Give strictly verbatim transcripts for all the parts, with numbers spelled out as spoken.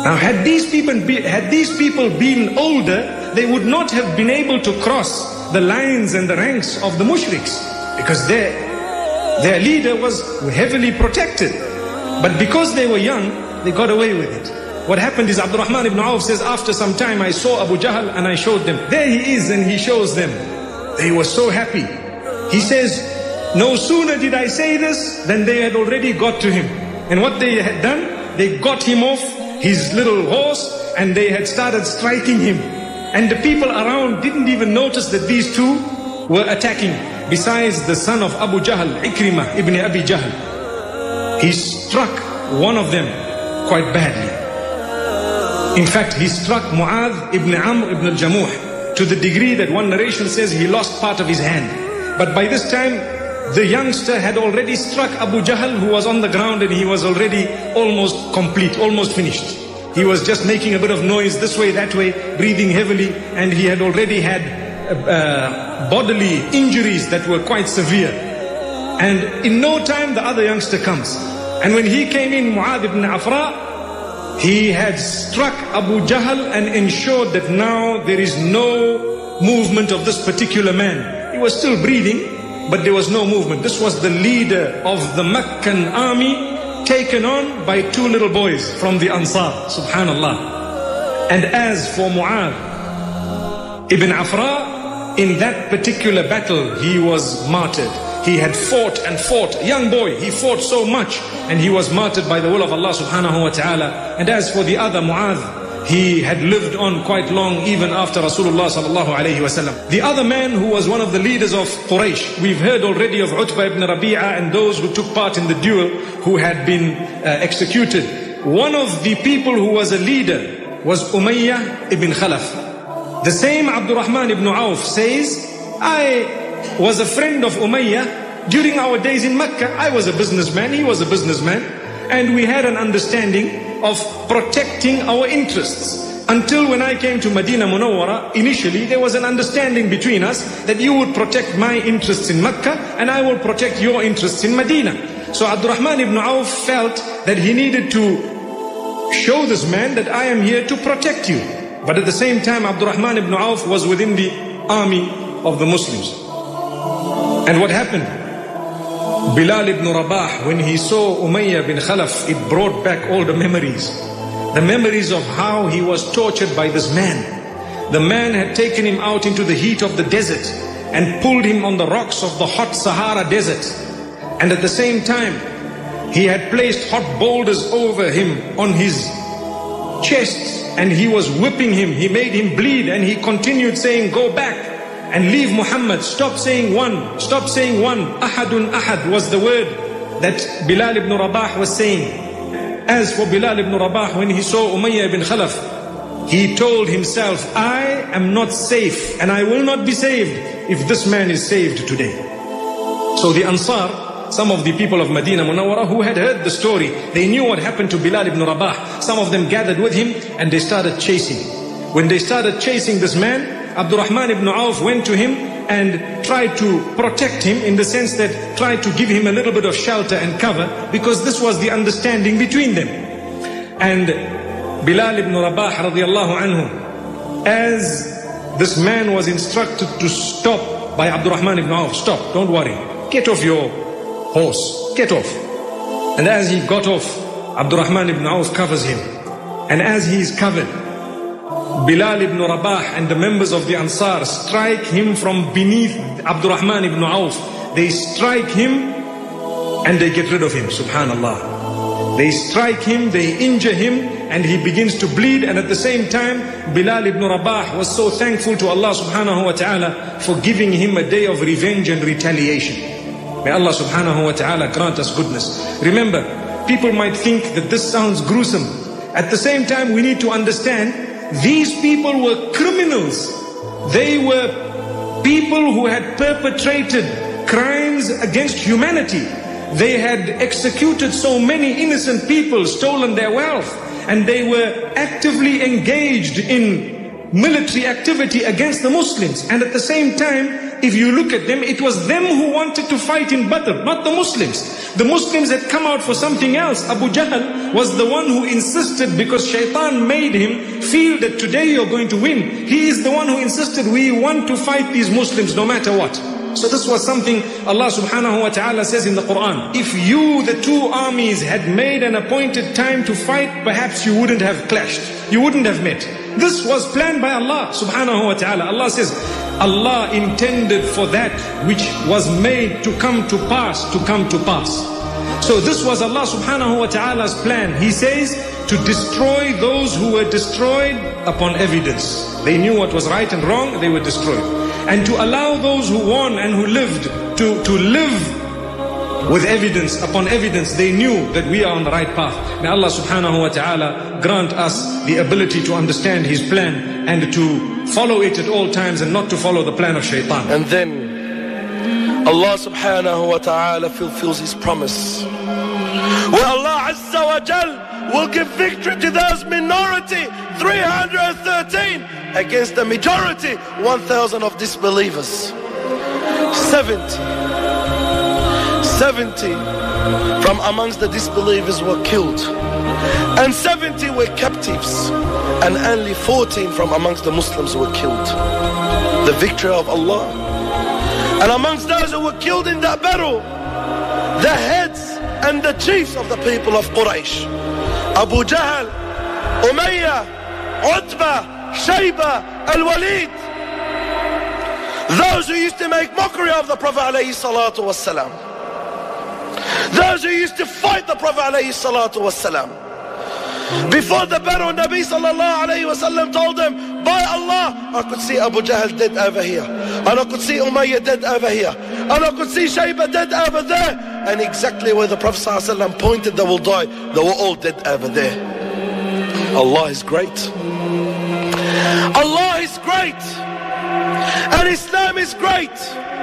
Now had these people be, had these people been older, they would not have been able to cross the lines and the ranks of the mushriks, because their, their leader was heavily protected. But because they were young, they got away with it. What happened is Abdurrahman ibn Auf says, after some time I saw Abu Jahl and I showed them. There he is, and he shows them. They were so happy. He says, no sooner did I say this than they had already got to him. And what they had done, they got him off his little horse and they had started striking him. And the people around didn't even notice that these two were attacking. Besides the son of Abu Jahl, Ikrimah ibn Abi Jahl, he struck one of them quite badly. In fact, he struck Mu'adh ibn Amr ibn al-Jamuh to the degree that one narration says he lost part of his hand. But by this time, the youngster had already struck Abu Jahl, who was on the ground, and he was already almost complete, almost finished. He was just making a bit of noise this way, that way, breathing heavily, and he had already had uh, bodily injuries that were quite severe. And in no time, the other youngster comes. And when he came in, Mu'adh ibn Afra, he had struck Abu Jahl and ensured that now there is no movement of this particular man. He was still breathing, but there was no movement. This was the leader of the Meccan army, taken on by two little boys from the Ansar, subhanallah. And as for Mu'adh ibn Afra, in that particular battle, he was martyred. He had fought and fought, a young boy, he fought so much, and he was martyred by the will of Allah subhanahu wa ta'ala. And as for the other Mu'adh, he had lived on quite long even after Rasulullah sallallahu alayhi wa sallam. The other man who was one of the leaders of Quraysh, we've heard already of Utbah ibn Rabi'ah and those who took part in the duel who had been uh, executed. One of the people who was a leader was Umayyah ibn Khalaf. The same Abdurrahman ibn Auf says, I was a friend of Umayyah during our days in Mecca. I was a businessman, he was a businessman, and we had an understanding of protecting our interests. Until when I came to Medina Munawwara, initially there was an understanding between us that you would protect my interests in Mecca and I will protect your interests in Medina. So Abdurrahman ibn Auf felt that he needed to show this man that I am here to protect you. But at the same time, Abdurrahman ibn Auf was within the army of the Muslims. And what happened? Bilal ibn Rabah, when he saw Umayyah bin Khalaf, it brought back all the memories. The memories of how he was tortured by this man. The man had taken him out into the heat of the desert and pulled him on the rocks of the hot Sahara desert. And at the same time, he had placed hot boulders over him on his chest and he was whipping him. He made him bleed and he continued saying, go back and leave Muhammad. Stop saying one. Stop saying one. Ahadun ahad was the word that Bilal ibn Rabah was saying. As for Bilal ibn Rabah, when he saw Umayyah ibn Khalaf, he told himself, I am not safe and I will not be saved if this man is saved today. So the Ansar, some of the people of Medina Munawwara who had heard the story, they knew what happened to Bilal ibn Rabah. Some of them gathered with him and they started chasing. When they started chasing this man, Abdurrahman ibn Auf went to him and tried to protect him, in the sense that tried to give him a little bit of shelter and cover, because this was the understanding between them. And Bilal ibn Rabah radiallahu anhu, as this man was instructed to stop by Abdurrahman ibn Auf, stop, don't worry, get off your horse, get off. And as he got off, Abdurrahman ibn Auf covers him. And as he is covered, Bilal ibn Rabah and the members of the Ansar strike him from beneath Abdurrahman ibn Auf. They strike him and they get rid of him, subhanallah. They strike him, they injure him, and he begins to bleed. And at the same time, Bilal ibn Rabah was so thankful to Allah subhanahu wa ta'ala for giving him a day of revenge and retaliation. May Allah subhanahu wa ta'ala grant us goodness. Remember, people might think that this sounds gruesome. At the same time, we need to understand these people were criminals. They were people who had perpetrated crimes against humanity. They had executed so many innocent people, stolen their wealth, and they were actively engaged in military activity against the Muslims. And at the same time, if you look at them, it was them who wanted to fight in Badr, not the Muslims. The Muslims had come out for something else. Abu Jahl was the one who insisted, because Shaitan made him feel that today you're going to win. He is the one who insisted, we want to fight these Muslims no matter what. So this was something Allah subhanahu wa ta'ala says in the Quran. If you, the two armies, had made an appointed time to fight, perhaps you wouldn't have clashed. You wouldn't have met. This was planned by Allah subhanahu wa ta'ala. Allah says, Allah intended for that which was made to come to pass, to come to pass. So this was Allah subhanahu wa ta'ala's plan. He says to destroy those who were destroyed upon evidence. They knew what was right and wrong, they were destroyed. And to allow those who won and who lived to, to live with evidence upon evidence. They knew that we are on the right path. May Allah subhanahu wa ta'ala grant us the ability to understand His plan and to follow it at all times and not to follow the plan of shaitan. And then Allah subhanahu wa ta'ala fulfills His promise, where Allah Azza wa Jal will give victory to those minority, three hundred thirteen, against the majority, one thousand of disbelievers. seventy, seventy from amongst the disbelievers were killed, and seventy were captives, and only fourteen from amongst the Muslims were killed. The victory of Allah. And amongst those who were killed in that battle, the heads and the chiefs of the people of Quraysh, Abu Jahl, Umayyah, Utbah, Shayba, Al-Walid, those who used to make mockery of the Prophet alayhi salatu wassalam, those who used to fight the Prophet alayhi salatu wassalam. Before the battle, Nabi sallallahu alayhi wasallam told them, by Allah, I could see Abu Jahl dead over here, and I could see Umayyah dead over here, and I could see Shayba dead over there. And exactly where the Prophet sallallahu alayhi wasallam pointed they will die, they were all dead over there. Allah is great. Allah is great. And Islam is great.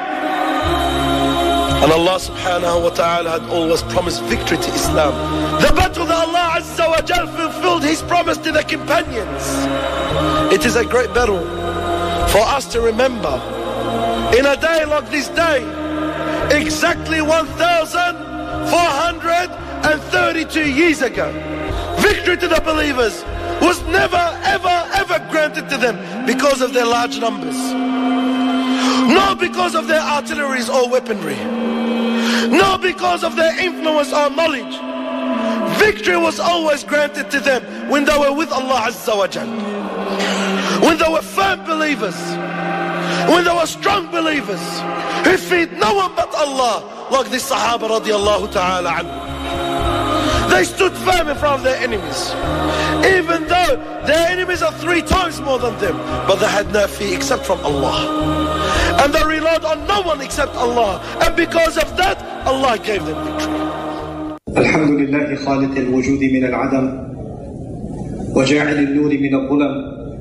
And Allah subhanahu wa ta'ala had always promised victory to Islam. The battle that Allah Azza wa Jal fulfilled His promise to the companions. It is a great battle for us to remember. In a day like this day, exactly one thousand four hundred thirty-two years ago, victory to the believers was never, ever, ever granted to them because of their large numbers. Not because of their artilleries or weaponry. Not because of their influence or knowledge. Victory was always granted to them when they were with Allah Azza wa Jal. When they were firm believers. When they were strong believers who feared no one but Allah, like the Sahaba radiallahu ta'ala anhu. They stood firm in front of their enemies, even though their enemies are three times more than them, but they had no fear except from Allah, and they relied on no one except Allah, and because of that Allah gave them victory. Alhamdulillah, خالق الوجود من العدم وجاعل النور من الظلم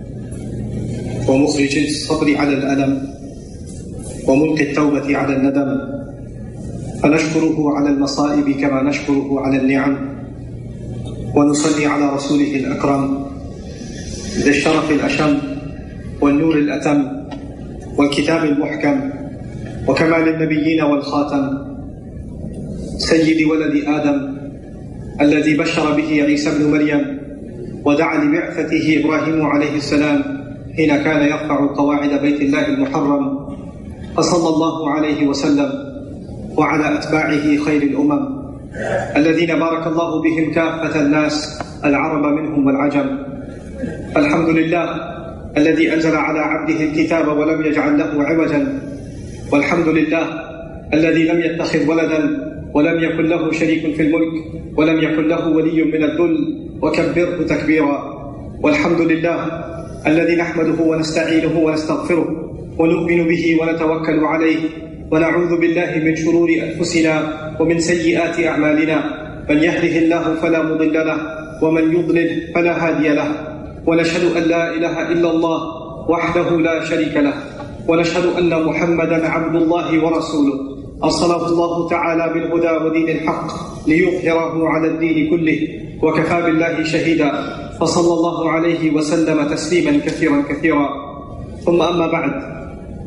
ومخرج الصبر على الألم وملقي التوبة على الندم، فنشكره على المصائب كما نشكره على النعم، ونصلي على رسوله الأكرم ذي الشرف الأشم والنور الأتم والكتاب المحكم وكمال النبيين والخاتم، سيد ولد آدم الذي بشر به عيسى بن مريم ودعا لبعثته إبراهيم عليه السلام حين كان يرفع قواعد بيت الله المحرم، فصلى الله عليه وسلم وعلى أتباعه خير الأمم الذين بارك الله بهم كافة الناس العرب منهم والعجم. الحمد لله الذي أنزل على عبده الكتاب ولم يجعل له عوجا، والحمد لله الذي لم يتخذ ولدا ولم يكن له شريك في الملك ولم يكن له ولي من الذل وكبره تكبيرا. والحمد لله الذي نحمده ونستعينه ونستغفره ونؤمن به ونتوكل عليه ونعوذ بالله من شرور أنفسنا ومن سيئات أعمالنا، من يهده الله فلا مضل له ومن يضلل فلا هادي له، ونشهد أن لا إله إلا الله وحده لا شريك له، ونشهد أن محمدا عبد الله ورسوله أرسله الله تعالى بالهدى ودين الحق ليظهره على الدين كله وكفى بالله شهيدا، فصلى الله عليه وسلم تسليما كثيرا كثيرا. ثم أما بعد،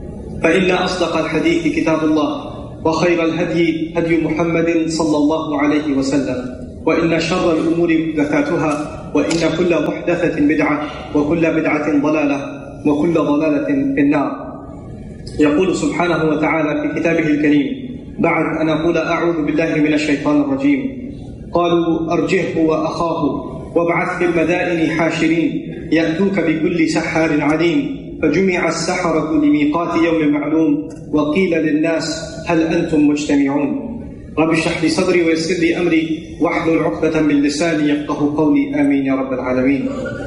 فإن أصدق الحديث كتاب الله وخير الهدي هدي محمد صلى الله عليه وسلم وإن شر الأمور محدثاتها وإن كل محدثة بدعة وكل بدعة ضلالة وكل ضلالة في النار. يقول سبحانه وتعالى في كتابه الكريم بعد أن أقول أعوذ بالله من الشيطان الرجيم: قالوا أرجه وأخاه وابعث في المدائن حاشرين يأتوك بكل سحار عليم فجمع السحرة لميقات يوم معلوم وقيل للناس هل أنتم مجتمعون. رب اشرح لي صدري ويسر لي أمري واحلل عقدة من لساني يفقهوا قولي آمين يا رب العالمين.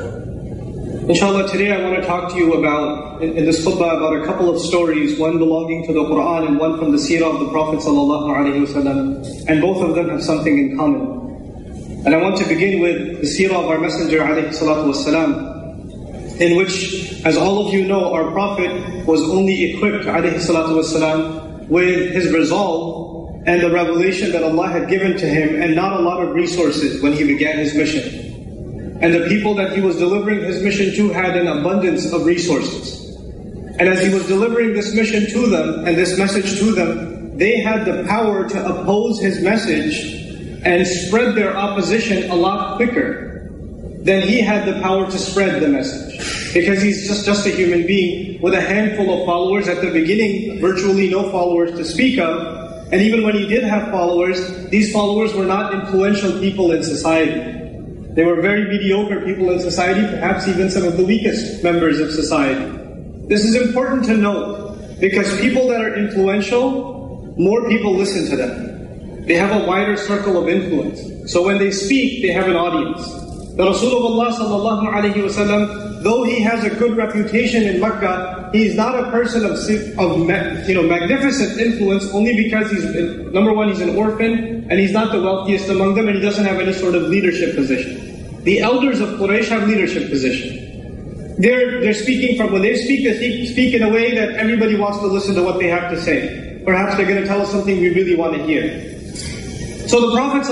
Inshallah, today I want to talk to you about, in, in this khutbah, about a couple of stories, one belonging to the Quran and one from the seerah of the Prophet sallallahu alaihi wasallam, and both of them have something in common. And I want to begin with the seerah of our Messenger alayhi salatu wasalam, in which, as all of you know, our Prophet was only equipped alayhi salatu wasalam with his resolve and the revelation that Allah had given to him, and not a lot of resources when he began his mission. And the people that he was delivering his mission to had an abundance of resources. And as he was delivering this mission to them, and this message to them, they had the power to oppose his message and spread their opposition a lot quicker than he had the power to spread the message. Because he's just, just a human being with a handful of followers. At the beginning, virtually no followers to speak of. And even when he did have followers, these followers were not influential people in society. They were very mediocre people in society, perhaps even some of the weakest members of society. This is important to note, because people that are influential, more people listen to them. They have a wider circle of influence. So when they speak, they have an audience. The Rasulullah sallallahu alayhi wa sallam, though he has a good reputation in Makkah, he is not a person of, of you know, magnificent influence, only because he's, number one, he's an orphan, and he's not the wealthiest among them, and he doesn't have any sort of leadership position. The elders of Quraysh have leadership position. They're, they're speaking from, when they speak, they speak, speak in a way that everybody wants to listen to what they have to say. Perhaps they're going to tell us something we really want to hear. So the Prophet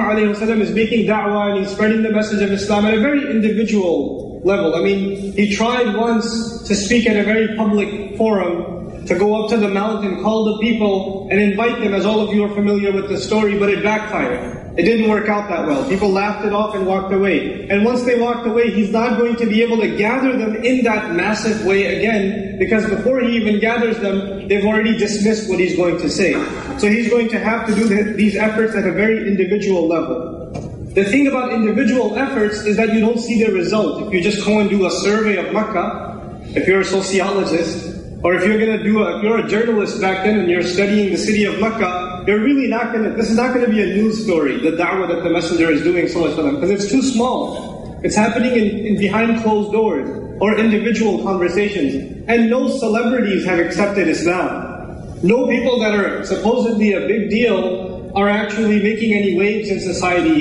ﷺ is making da'wah and he's spreading the message of Islam at a very individual level. I mean, he tried once to speak at a very public forum, to go up to the mountain, call the people, and invite them, as all of you are familiar with the story, but it backfired. It didn't work out that well. People laughed it off and walked away. And once they walked away, he's not going to be able to gather them in that massive way again, because before he even gathers them, they've already dismissed what he's going to say. So he's going to have to do these efforts at a very individual level. The thing about individual efforts is that you don't see the result. If you just go and do a survey of Makkah, if you're a sociologist, or if you're going to do a, if you're a journalist back then and you're studying the city of Makkah, you're really not going to, this is not going to be a news story, the da'wah that the Messenger is doing, sallallahu alaihi wasallam, because it's too small. It's happening in, in behind closed doors, or individual conversations. And no celebrities have accepted Islam. No people that are supposedly a big deal are actually making any waves in society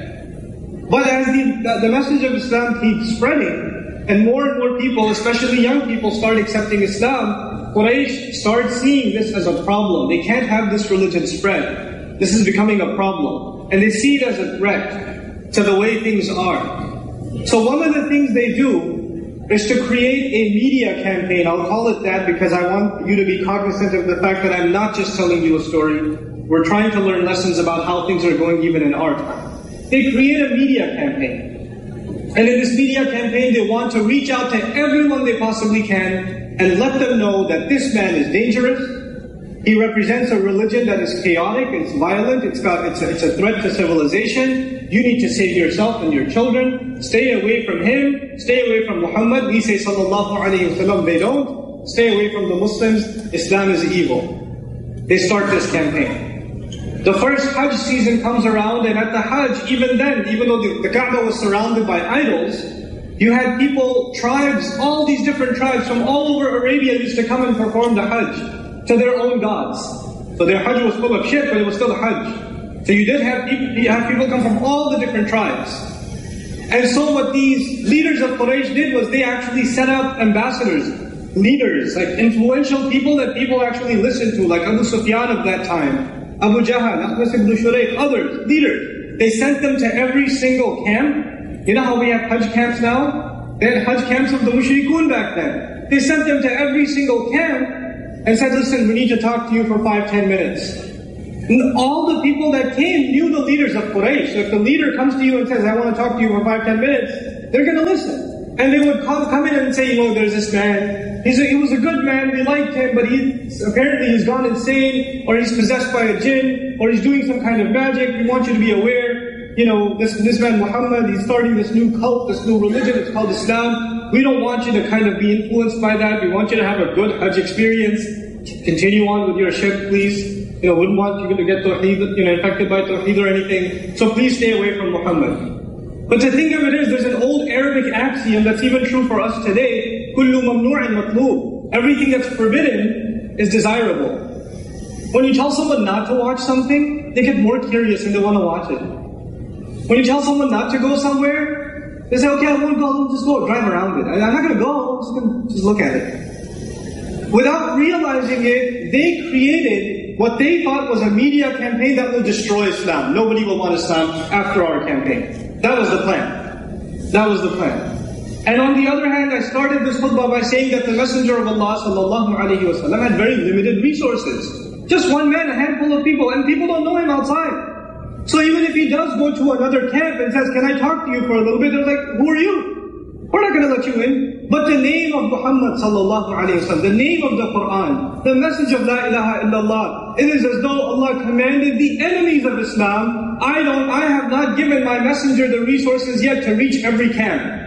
yet. But as the, the message of Islam keeps spreading, and more and more people, especially young people, start accepting Islam, Quraysh start seeing this as a problem. They can't have this religion spread. This is becoming a problem. And they see it as a threat to the way things are. So one of the things they do is to create a media campaign. I'll call it that because I want you to be cognizant of the fact that I'm not just telling you a story. We're trying to learn lessons about how things are going even in our time. They create a media campaign. And in this media campaign, they want to reach out to everyone they possibly can and let them know that this man is dangerous. He represents a religion that is chaotic, it's violent, it's, got, it's, a, it's a threat to civilization. You need to save yourself and your children. Stay away from him. Stay away from Muhammad. We say sallallahu alayhi wa sallam, they don't. Stay away from the Muslims. Islam is evil. They start this campaign. The first Hajj season comes around, and at the Hajj, even then, even though the, the Kaaba was surrounded by idols, you had people, tribes, all these different tribes from all over Arabia used to come and perform the Hajj to their own gods. So their Hajj was full of shirk, but it was still a Hajj. So you did have people, you have people come from all the different tribes. And so what these leaders of Quraysh did was they actually set up ambassadors, leaders, like influential people that people actually listened to, like Abu Sufyan of that time, Abu Jahl, Akhnas ibn Shurayh, others, leaders. They sent them to every single camp. You know how we have Hajj camps now? They had Hajj camps of the Mushrikun back then. They sent them to every single camp, and said, listen, we need to talk to you for five, ten minutes. And all the people that came knew the leaders of Quraysh. So if the leader comes to you and says, I want to talk to you for five, ten minutes, they're going to listen. And they would come, come in and say, you know, there's this man. He's a, he was a good man, we liked him, but he apparently he's gone insane, or he's possessed by a jinn, or he's doing some kind of magic. We want you to be aware, you know, this, this man Muhammad, he's starting this new cult, this new religion, it's called Islam. We don't want you to kind of be influenced by that. We want you to have a good Hajj experience. Continue on with your shirk, please. You know, wouldn't want you to get Tawheed, you know, infected by Tawheed or anything. So please stay away from Muhammad. But the thing of it is, there's an old Arabic axiom that's even true for us today. Kullu mamnu'in matlub. Everything that's forbidden is desirable. When you tell someone not to watch something, they get more curious and they want to watch it. When you tell someone not to go somewhere, they say, okay, I won't go, I'll just go drive around it. I'm not going to go, I'm just going to just look at it. Without realizing it, they created what they thought was a media campaign that will destroy Islam. Nobody will want Islam after our campaign. That was the plan. That was the plan. And on the other hand, I started this khutbah by saying that the Messenger of Allah sallallahu alaihi wasallam had very limited resources. Just one man, a handful of people, and people don't know him outside. So even if he does go to another camp and says, can I talk to you for a little bit? They're like, who are you? We're not going to let you in. But the name of Muhammad sallallahu alayhi wa sallam, the name of the Quran, the message of La ilaha illallah, it is as though Allah commanded the enemies of Islam, I don't, I have not given my messenger the resources yet to reach every camp.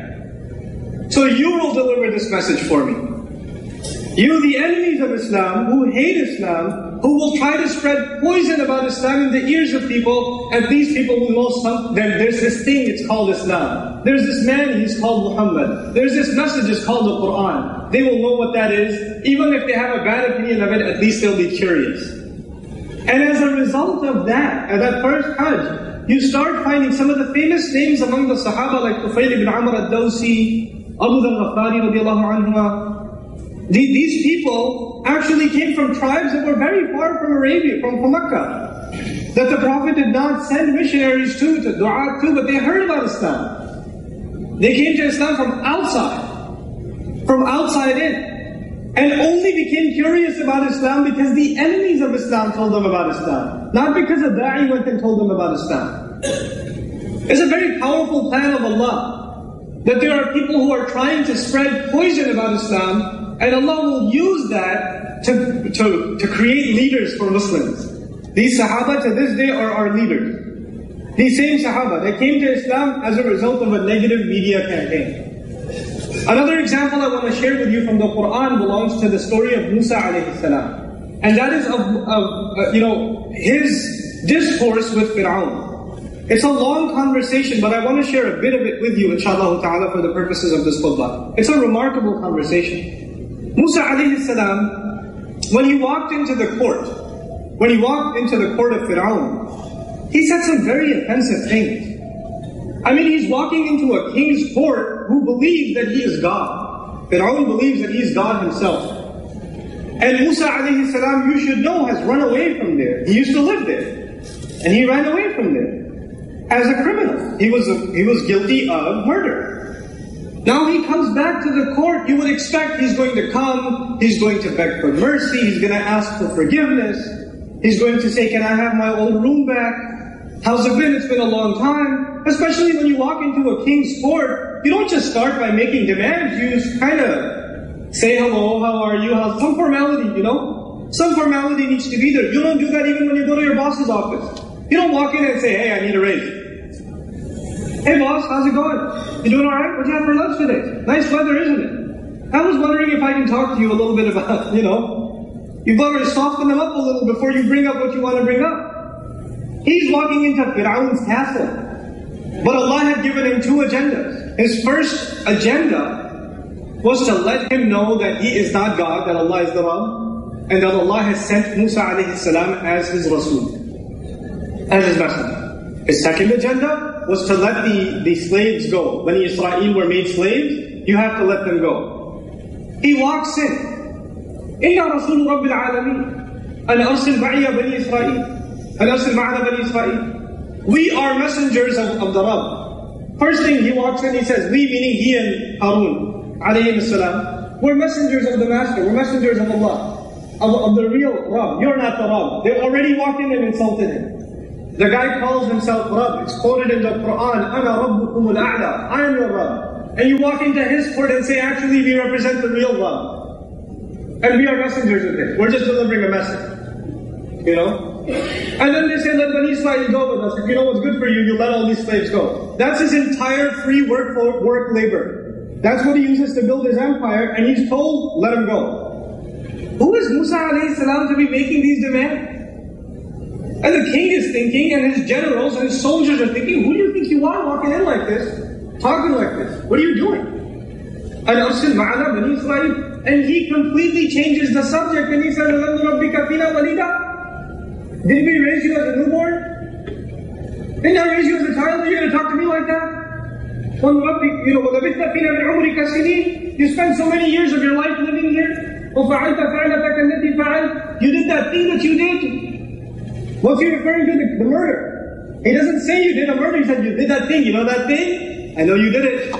So you will deliver this message for me. You, the enemies of Islam, who hate Islam, who will try to spread poison about Islam in the ears of people, and these people will know some, then there's this thing, it's called Islam. There's this man, he's called Muhammad. There's this message, it's called the Quran. They will know what that is. Even if they have a bad opinion of it, at least they'll be curious. And as a result of that, at that first Hajj, you start finding some of the famous names among the Sahaba, like Tufail ibn Amr al-Dawsi, Abu Dharr al-Ghafari radiallahu anhu. These people actually came from tribes that were very far from Arabia, from, from Mecca, that the Prophet did not send missionaries to, to du'a to, but they heard about Islam. They came to Islam from outside, from outside in, and only became curious about Islam because the enemies of Islam told them about Islam, not because a da'i went and told them about Islam. It's a very powerful plan of Allah, that there are people who are trying to spread poison about Islam, and Allah will use that to, to, to create leaders for Muslims. These Sahaba to this day are our leaders. These same Sahaba, they came to Islam as a result of a negative media campaign. Another example I want to share with you from the Quran belongs to the story of Musa alayhi salam. And that is of, of uh, you know, his discourse with Fir'aun. It's a long conversation, but I want to share a bit of it with you, inshallah ta'ala, for the purposes of this khutbah. It's a remarkable conversation. Musa alayhi salam, when he walked into the court, when he walked into the court of Fir'aun, he said some very offensive things. I mean, he's walking into a king's court who believes that he is God. Fir'aun believes that he is God himself. And Musa alayhi salam, you should know, has run away from there. He used to live there. And he ran away from there as a criminal. He was, a, he was guilty of murder. Now he comes back to the court, you would expect he's going to come, he's going to beg for mercy, he's going to ask for forgiveness, he's going to say, can I have my old room back? How's it been? It's been a long time. Especially when you walk into a king's court, you don't just start by making demands, you kind of say hello, how are you, how's some formality, you know? Some formality needs to be there. You don't do that even when you go to your boss's office. You don't walk in and say, hey, I need a raise. Hey boss, how's it going? You doing alright? What'd you have for lunch today? Nice weather, isn't it? I was wondering if I can talk to you a little bit about, you know, you've got to soften them up a little before you bring up what you want to bring up. He's walking into Fir'aun's castle. But Allah had given him two agendas. His first agenda was to let him know that he is not God, that Allah is the Rabb, and that Allah has sent Musa alayhi salam as his Rasul, as his messenger. His second agenda was to let the, the slaves go. Bani Israel were made slaves, you have to let them go. He walks in. Inna Rasul Rabbil Alameen. An arsil ma'iya Bani Israel. An arsil ma'ana Bani Israel. We are messengers of, of the Rabb. First thing he walks in, he says, we, meaning he and Harun, alayhi salam, we're messengers of the Master, we're messengers of Allah. of, of the real Rabb. You're not the Rabb. They already walked in and insulted him. The guy calls himself Rabb. It's quoted in the Quran, Ana Rabbukum al-A'la. I am your Rabb. And you walk into his court and say, actually, we represent the real Rabb. And we are messengers of him. We're just delivering a message. You know? And then they say, let Bani Israel go with us. If you know what's good for you, you let all these slaves go. That's his entire free work for work labor. That's what he uses to build his empire, and he's told, let him go. Who is Musa alayhi salam to be making these demands? And the king is thinking, and his generals and his soldiers are thinking, who do you think you are walking in like this, talking like this? What are you doing? And Arsil ma'ana Bani Israel. And he completely changes the subject, and he says, Alam rabbika fina walida? Did we raise you as a newborn? Didn't I raise you as a child? Are you going to talk to me like that? You know, you spent so many years of your life living here. You did that thing that you did. What's he referring to? The, the murder. He doesn't say you did a murder, he said you did that thing. You know that thing? I know you did it.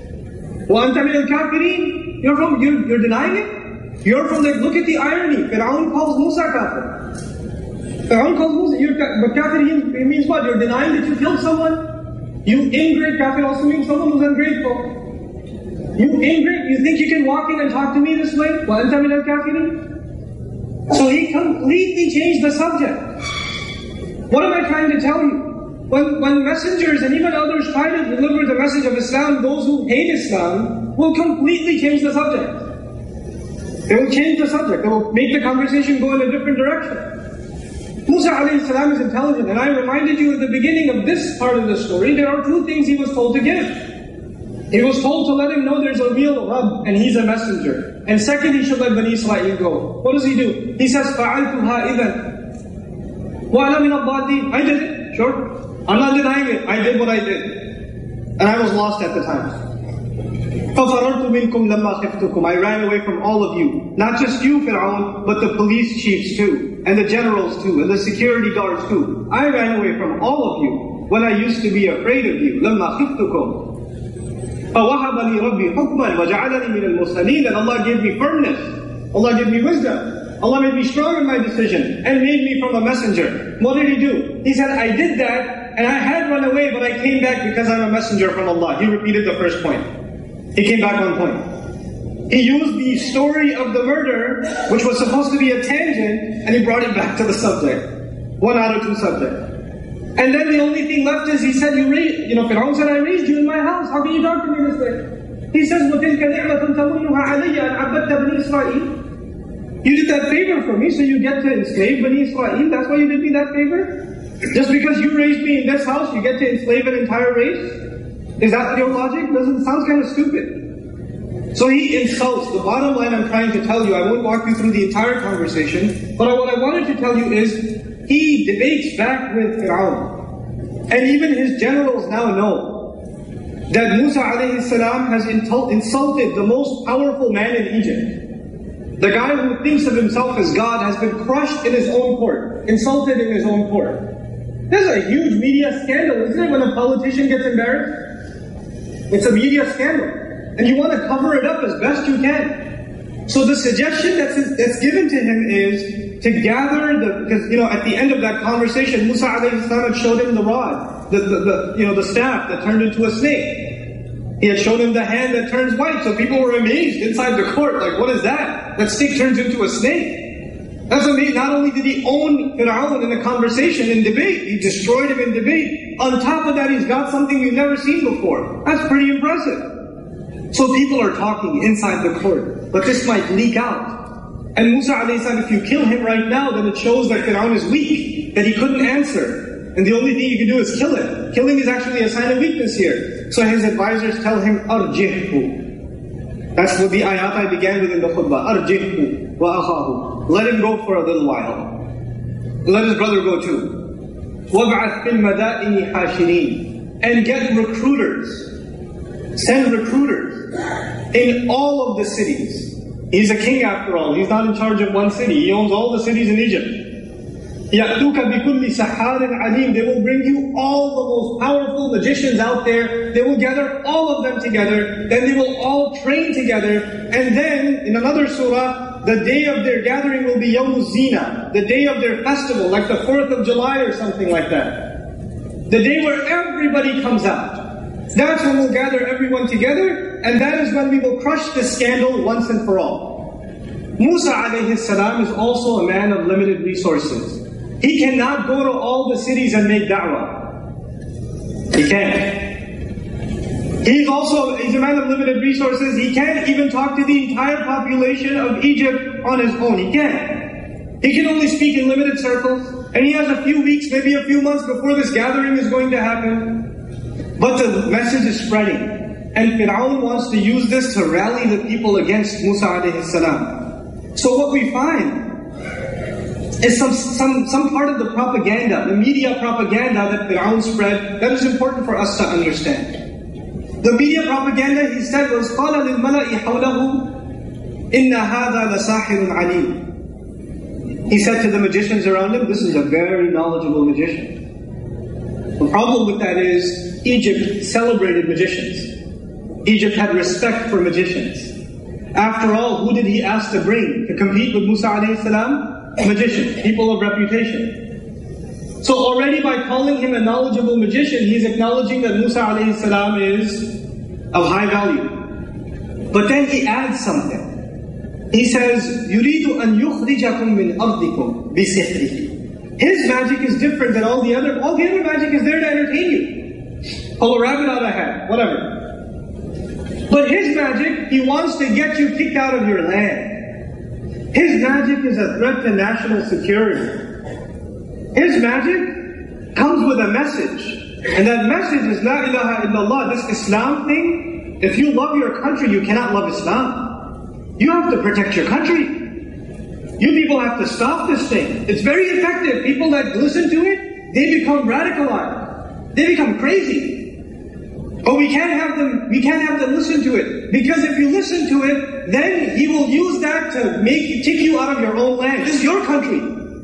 You're from, you're, you're denying it? You're from the, look at the irony. Fir'aun calls Musa kafir. Fir'aun calls Musa, you're, but kafir it means what? You're denying that you killed someone? You ingrate, kafir also means someone who's ungrateful. You ingrate, you think you can walk in and talk to me this way? وَأَنْتَ مِنَ الْكَافِرِينَ. So he completely changed the subject. What am I trying to tell you? When, when messengers and even others try to deliver the message of Islam, those who hate Islam will completely change the subject. They will change the subject. They will make the conversation go in a different direction. Musa alayhi salam is intelligent, and I reminded you at the beginning of this part of the story, there are two things he was told to give. He was told to let him know there's a real Rabb, and he's a messenger. And second, he should let Bani Israel go. What does he do? He says, فَعَلْتُهَا إِذًا وَأَنَا مِنَ الضَّالِّينَ. I did it, sure. I'm not denying it. I did what I did. And I was lost at the time. فَفَرَرْتُ مِنْكُمْ لَمَّا خِفْتُكُمْ. I ran away from all of you. Not just you, Fir'aun, but the police chiefs too, and the generals too, and the security guards too. I ran away from all of you when I used to be afraid of you. لَمَّا خِفْتُكُمْ. فَوَهَبَ لِي رَبِّي حُكْمًا وَجَعَلَنِي مِنَ الْمُرْسَلِينَ. And Allah gave me firmness. Allah gave me wisdom. Allah made me strong in my decision and made me from a messenger. What did he do? He said, I did that, and I had run away, but I came back because I'm a messenger from Allah. He repeated the first point. He came back on point. He used the story of the murder, which was supposed to be a tangent, and he brought it back to the subject. One out of two subjects. And then the only thing left is he said, you raised, you know, Fir'aun said, I raised you in my house. How can you talk to me this way? He says, وَتِلْكَ نِعْمَةٌ تَمُنُّهَا عَلَيَّ أَنْ عَبَّدْتَ بَنِي إِسْرَائِيلَ. You did that favor for me, so you get to enslave Bani Israel. That's why you did me that favor? Just because you raised me in this house, you get to enslave an entire race? Is that your logic? Doesn't sounds kind of stupid. So he insults. The bottom line I'm trying to tell you, I won't walk you through the entire conversation, but what I wanted to tell you is, he debates back with Fir'aun. And even his generals now know that Musa alayhi salam has insulted the most powerful man in Egypt. The guy who thinks of himself as God has been crushed in his own court, insulted in his own court. There's a huge media scandal, isn't it, when a politician gets embarrassed? It's a media scandal. And you want to cover it up as best you can. So the suggestion that's, that's given to him is to gather the, because, you know, at the end of that conversation, Musa alayhi salam had showed him the rod, the, the, the, you know, the staff that turned into a snake. He had shown him the hand that turns white, so people were amazed inside the court, like, what is that? That snake turns into a snake. That's amazing. Not only did he own Fir'aun in a conversation, in debate, he destroyed him in debate. On top of that, he's got something we've never seen before. That's pretty impressive. So people are talking inside the court, but this might leak out. And Musa alayhi salam, if you kill him right now, then it shows that Fir'aun is weak, that he couldn't answer. And the only thing you can do is kill him. Killing is actually a sign of weakness here. So his advisors tell him, Arjihhu. That's what the ayat I began with in the khutbah. Arjihhu wa akhahu. Let him go for a little while. Let his brother go too. وَابْعَثْ فِي الْمَدَائِنِ حَاشِرِينَ. And get recruiters. Send recruiters in all of the cities. He's a king after all. He's not in charge of one city. He owns all the cities in Egypt. يَأْتُوكَ بِكُلِّ سَحَّارٍ عَلِيمٍ. They will bring you all the most powerful magicians out there. They will gather all of them together. Then they will all train together. And then, in another surah, the day of their gathering will be Yawm Zina, the day of their festival, like the fourth of July or something like that. The day where everybody comes out. That's when we'll gather everyone together, and that is when we will crush this scandal once and for all. Musa alayhi salam is also a man of limited resources. He cannot go to all the cities and make da'wah. He can't. He's also he's a man of limited resources. He can't even talk to the entire population of Egypt on his own. He can't. He can only speak in limited circles. And he has a few weeks, maybe a few months before this gathering is going to happen. But the message is spreading. And Fir'aun wants to use this to rally the people against Musa alayhi salam. So what we find is some, some, some part of the propaganda, the media propaganda that Fir'aun spread, that is important for us to understand. The media propaganda, he said, was قَالَ لِلْمَلَإِ حَوْلَهُ إِنَّ هَذَا لَسَاحِرٌ عَلِيمٌ. He said to the magicians around him, this is a very knowledgeable magician. The problem with that is, Egypt celebrated magicians. Egypt had respect for magicians. After all, who did he ask to bring to compete with Musa alayhi salam? Magicians, people of reputation. So already by calling him a knowledgeable magician, he's acknowledging that Musa alayhi salam is of high value. But then he adds something. He says, يُرِيدُ أَن يُخْرِجَكُم مِّنْ أَرْضِكُم بِسِحْرِهِ. His magic is different than all the other. All the other magic is there to entertain you. Pull a rabbit out of a hat, whatever. But his magic, he wants to get you kicked out of your land. His magic is a threat to national security. His magic comes with a message. And that message is La ilaha illallah. This Islam thing, if you love your country, you cannot love Islam. You have to protect your country. You people have to stop this thing. It's very effective. People that listen to it, they become radicalized. They become crazy. But we can't have them, we can't have them listen to it. Because if you listen to it, then he will use that to make you, kick you out of your own land. This is your country.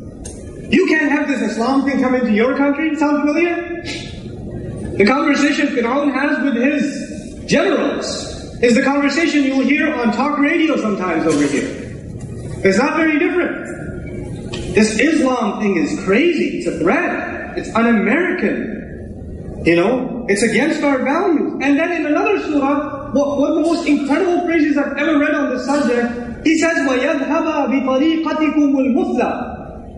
You can't have this Islam thing come into your country. Sound familiar? The conversation Fir'aun has with his generals is the conversation you'll hear on talk radio sometimes over here. It's not very different. This Islam thing is crazy. It's a threat. It's un-American. You know, it's against our values. And then in another surah, one of the most incredible phrases I've ever read on this subject, he says, وَيَذْهَبَ بِطَرِيقَتِكُمُ الْمُثْلَى.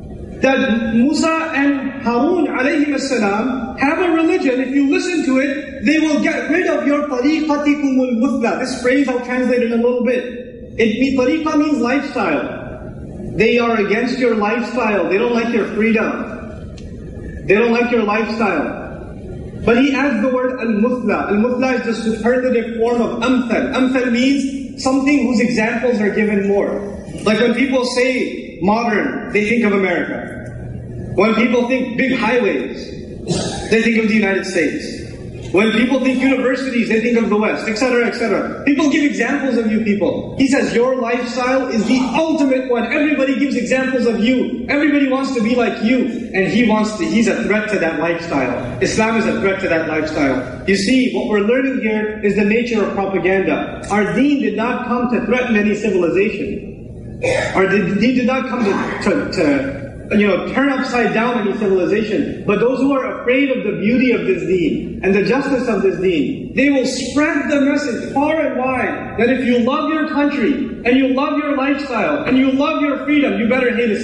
That Musa and Harun alayhim as-salam have a religion. If you listen to it, they will get rid of your tariqatikum al-muthla. This phrase I'll translate in a little bit. It means, tariqa means lifestyle. They are against your lifestyle. They don't like your freedom. They don't like your lifestyle. But he adds the word al-muthla. Al-muthla is the superlative form of amthal. Amthal means something whose examples are given more. Like when people say modern, they think of America. When people think big highways, they think of the United States. When people think universities, they think of the West, et cetera, et cetera. People give examples of you people. He says your lifestyle is the ultimate one. Everybody gives examples of you. Everybody wants to be like you. And he wants to, he's a threat to that lifestyle. Islam is a threat to that lifestyle. You see, what we're learning here is the nature of propaganda. Our deen did not come to threaten any civilization. Or he did not come to, to, to you know, turn upside down any civilization. But those who are afraid of the beauty of this deen and the justice of this deen, they will spread the message far and wide that if you love your country and you love your lifestyle and you love your freedom, you better hate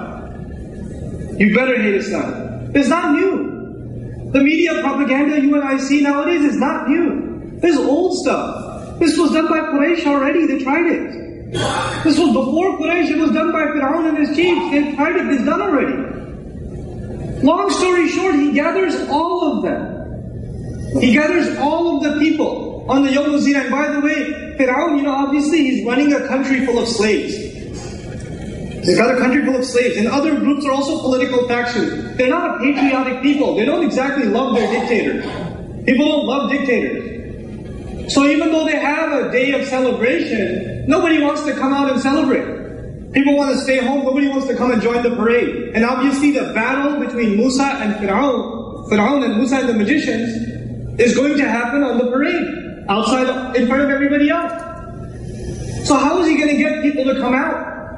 Islam. You better hate Islam. It's not new. The media propaganda you and I see nowadays is not new. This is old stuff. This was done by Quraysh already. They tried it. This was before Quraysh. It was done by Fir'aun and his chiefs. They tried it. It's done already. Long story short, he gathers all of them. He gathers all of the people on the Yawm Zina. And by the way, Fir'aun, you know, obviously he's running a country full of slaves. He's got a country full of slaves. And other groups are also political factions. They're not a patriotic people. They don't exactly love their dictators. People don't love dictators. So even though they have a day of celebration, nobody wants to come out and celebrate. People want to stay home. Nobody wants to come and join the parade. And obviously the battle between Musa and Fir'aun, Fir'aun and Musa and the magicians, is going to happen on the parade, outside, in front of everybody else. So how is he going to get people to come out?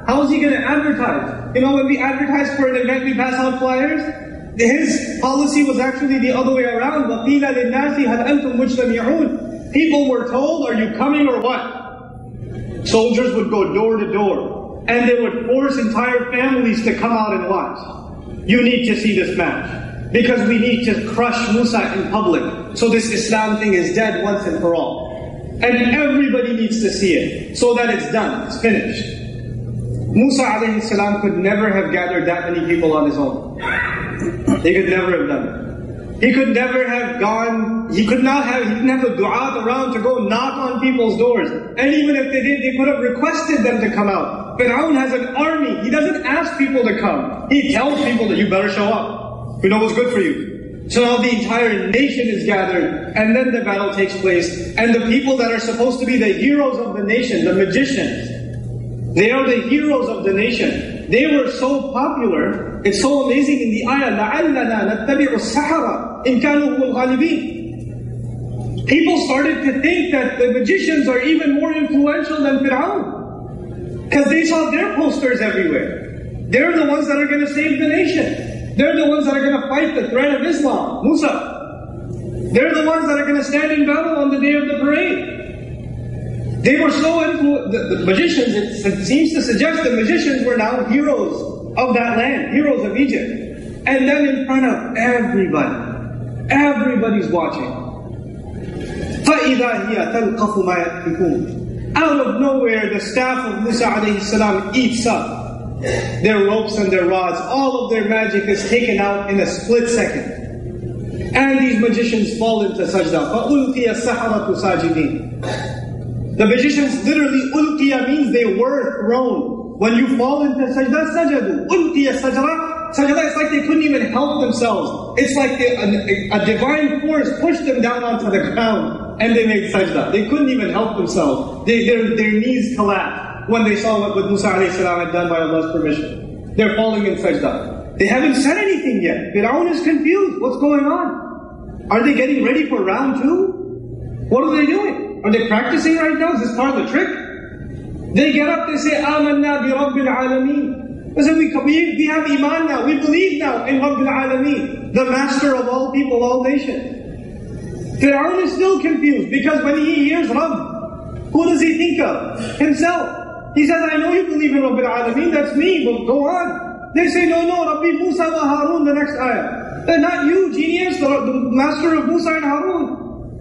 How is he going to advertise? You know, when we advertise for an event, we pass out flyers. His policy was actually the other way around. وَقِيلَ لِلنَّاسِ هَلْ أَنْتُمْ مُجْتَمِعُونَ. People were told, are you coming or what? Soldiers would go door to door, and they would force entire families to come out and watch. You need to see this match, because we need to crush Musa in public. So this Islam thing is dead once and for all. And everybody needs to see it, so that it's done, it's finished. Musa alayhi salam could never have gathered that many people on his own. He could never have done it. He could never have gone, he could not have, he didn't have a du'at around to go knock on people's doors. And even if they did, they could have requested them to come out. Fir'aun has an army. He doesn't ask people to come. He tells people that you better show up. We know what's good for you. So now the entire nation is gathered, and then the battle takes place. And the people that are supposed to be the heroes of the nation, the magicians, they are the heroes of the nation. They were so popular, it's so amazing in the ayah, لَعَلَّنَا نَتَّبِعُ السَّحَرَةَ إِنْ كَانُوا هُمُ الْغَالِبِينَ. People started to think that the magicians are even more influential than Fir'aun, because they saw their posters everywhere. They're the ones that are going to save the nation. They're the ones that are going to fight the threat of Islam, Musa. They're the ones that are going to stand in battle on the day of the parade. They were so influential, the, the magicians, it, it seems to suggest the magicians were now heroes of that land, heroes of Egypt. And then in front of everybody, everybody's watching. فَإِذَا هِيَ تَلْقَفُ مَا يَأْفِكُونَ. Out of nowhere, the staff of Musa alayhi salam eats up their ropes and their rods. All of their magic is taken out in a split second. And these magicians fall into sajda. فَأُلْقِيَ السَّحَرَةُ سَاجِدِينَ. The magicians literally, ulqiya means they were thrown. When you fall into sajda, sajadu. Ulqiya sajda. Sajda, it's like they couldn't even help themselves. It's like they, a, a divine force pushed them down onto the ground and they made sajda. They couldn't even help themselves. They, their, their knees collapsed when they saw what Musa alayhi salam had done by Allah's permission. They're falling in sajda. They haven't said anything yet. Fir'aun is confused. What's going on? Are they getting ready for round two? What are they doing? Are they practicing right now? Is this part of the trick? They get up, they say, آمَنَّا بِرَبِّ الْعَالَمِينَ. They say, we, we, we have iman now, we believe now in Rabb al-Alameen, the master of all people, all nations. Fir'aun is still confused, because when he hears Rabb, who does he think of? Himself. He says, I know you believe in Rabb al-Alameen, that's me, but go on. They say, no, no, Rabbi Musa wa Harun, the next ayah. They're not you, genius, the, the master of Musa and Harun.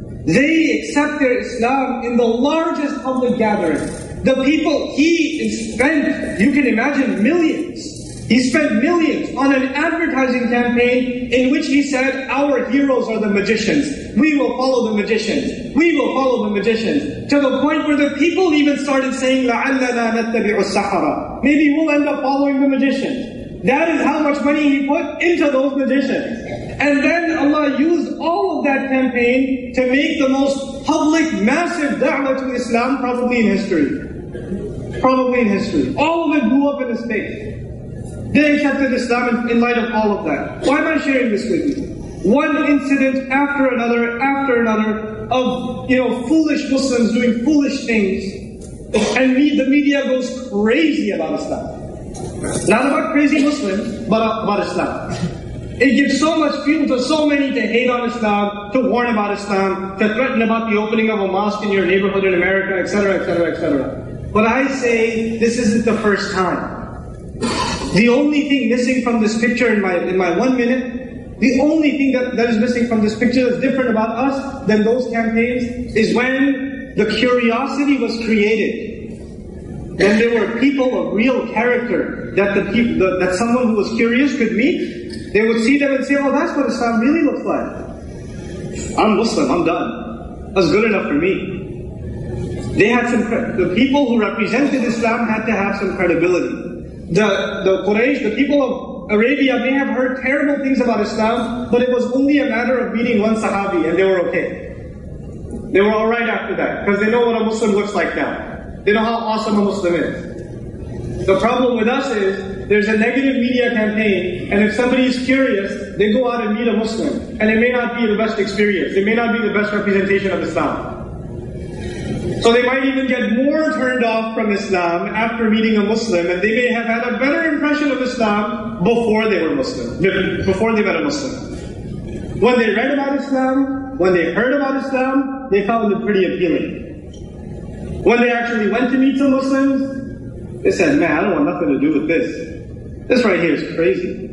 They accept their Islam in the largest public gathering. The people, he spent, you can imagine, millions. He spent millions on an advertising campaign in which he said, our heroes are the magicians. We will follow the magicians. We will follow the magicians. To the point where the people even started saying, لَعَلَّنَا نَتَّبِعُ السَّحَرَةَ. Maybe we'll end up following the magicians. That is how much money he put into those magicians. And then Allah used all of that campaign to make the most public, massive da'wah to Islam probably in history. Probably in history. All of it blew up in his face. They accepted Islam in, in light of all of that. Why am I sharing this with you? One incident after another, after another, of, you know, foolish Muslims doing foolish things. And me, the media goes crazy about Islam. Not about crazy Muslims, but about Islam. It gives so much fuel to so many to hate on Islam, to warn about Islam, to threaten about the opening of a mosque in your neighborhood in America, et cetera, et cetera, et cetera. But I say this isn't the first time. The only thing missing from this picture in my in my one minute, the only thing that, that is missing from this picture that's different about us than those campaigns is when the curiosity was created. When there were people of real character that the people the, that someone who was curious could meet, they would see them and say, oh, that's what Islam really looks like. I'm Muslim, I'm done. That's good enough for me. They had some, the people who represented Islam had to have some credibility. The, the Quraysh, the people of Arabia may have heard terrible things about Islam, but it was only a matter of meeting one Sahabi and they were okay. They were alright after that, because they know what a Muslim looks like now. They know how awesome a Muslim is. The problem with us is, there's a negative media campaign, and if somebody is curious, they go out and meet a Muslim, and it may not be the best experience. It may not be the best representation of Islam. So they might even get more turned off from Islam after meeting a Muslim, and they may have had a better impression of Islam before they were Muslim, before they met a Muslim. When they read about Islam, when they heard about Islam, they found it pretty appealing. When they actually went to meet some Muslims, they said, man, I don't want nothing to do with this. This right here is crazy.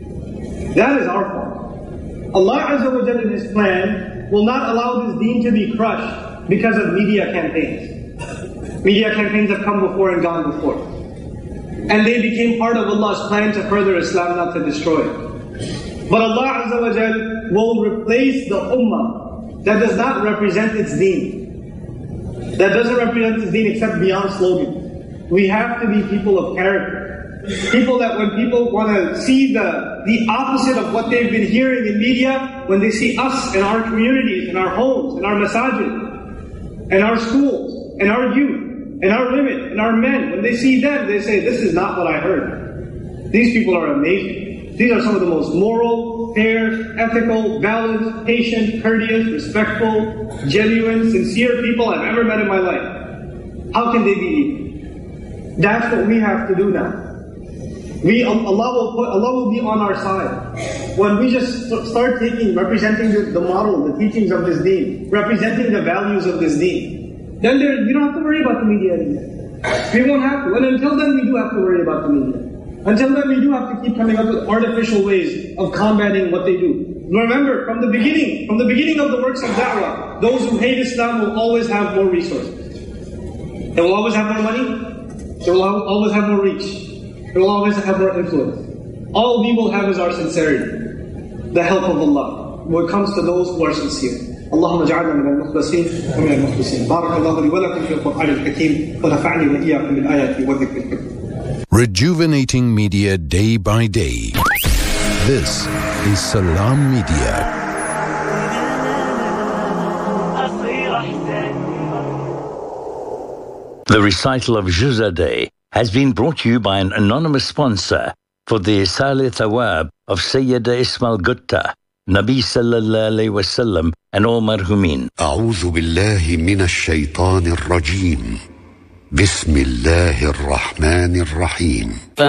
That is our fault. Allah Azza wa Jalla in His plan will not allow this deen to be crushed because of media campaigns. Media campaigns have come before and gone before. And they became part of Allah's plan to further Islam, not to destroy it. But Allah Azza wa Jalla will replace the ummah that does not represent its deen. That doesn't represent its deen except beyond slogans. We have to be people of character. People that when people want to see the, the opposite of what they've been hearing in media, when they see us in our communities, in our homes, in our masajid, in our schools, in our youth, in our women, in our men, when they see them, they say, this is not what I heard. These people are amazing. These are some of the most moral, fair, ethical, balanced, patient, courteous, respectful, genuine, sincere people I've ever met in my life. How can they be evil? That's what we have to do now. We, Allah will put, Allah will be on our side. When we just start taking, representing the, the model, the teachings of this deen, representing the values of this deen, then there, we don't have to worry about the media anymore. We won't have to. And until then, we do have to worry about the media. Until then, we do have to keep coming up with artificial ways of combating what they do. Remember, from the beginning, from the beginning of the works of da'wah, those who hate Islam will always have more resources. They will always have more money. They will always have more reach. They will always have more influence. All we will have is our sincerity, the help of Allah, when it comes to those who are sincere. اللهم اجعلنا من المخلصين ومن المخلصين. بارك الله لي ولكم في القرآن الحكيم ونفعني وإياكم بالآيات والذكر الحكيم. Rejuvenating media day by day. This is Salam Media. The recital of Juz'a Day has been brought to you by an anonymous sponsor for the Isal Thawab of Sayyida Ismail Gutta, Nabi Sallallahu Alaihi Wasallam, and all marhumin. أعوذ بالله من الشيطان الرجيم. بسم الله الرحمن الرحيم.